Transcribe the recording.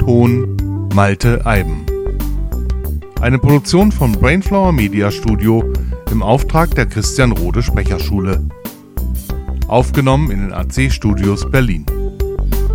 Ton Malte Eiben. Eine Produktion von Brainflower Media Studio im Auftrag der Christian Rode Sprecherschule. Aufgenommen in den AC Studios Berlin.